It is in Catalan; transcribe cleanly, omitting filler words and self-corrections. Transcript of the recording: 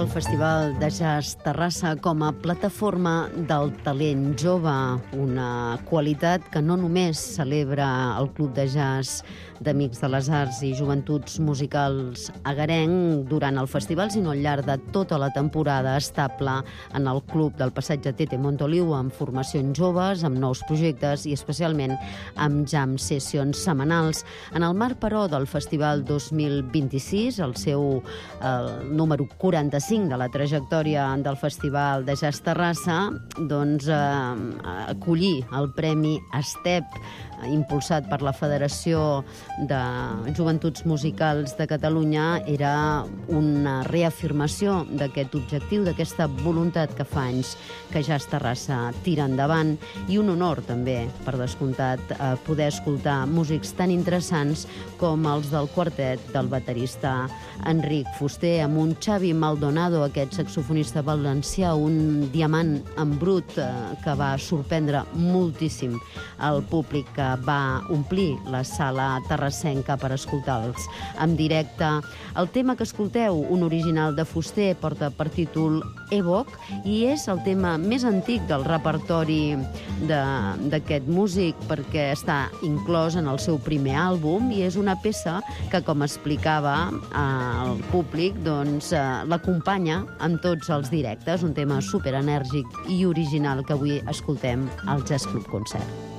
el Festival de Jazz Terrassa com a plataforma del talent jove, una qualitat que no només celebra el Club de Jazz d'Amics de les Arts i Joventuts Musicals Agarenc durant el festival, sinó al llarg de tota la temporada estable en el club del Passatge Tete Montoliu, amb formacions joves, amb nous projectes i especialment amb jam sessions setmanals. En el marc, però, del Festival 2026, el seu número 45 de la trajectòria del Festival de Jazz Terrassa, doncs acollir el Premi Estep, impulsat per la Federació de Joventuts Musicals de Catalunya, era una reafirmació d'aquest objectiu, d'aquesta voluntat que fa anys que Jazz Terrassa tira endavant, i un honor també, per descomptat, poder escoltar músics tan interessants com els del quartet del baterista Enric Fuster, amb un Xavi Maldonado, aquest saxofonista valencià, un diamant en brut que va sorprendre moltíssim el públic que va omplir la sala terrassenca per escoltar-los en directe. El tema que escolteu, un original de Fuster, porta per títol Evoc i és el tema més antic del repertori d'aquest músic, perquè està inclòs en el seu primer àlbum i és una peça que, com explicava al públic, doncs l'acompanya en tots els directes, un tema superenèrgic i original que avui escoltem al Jazz Club Concert.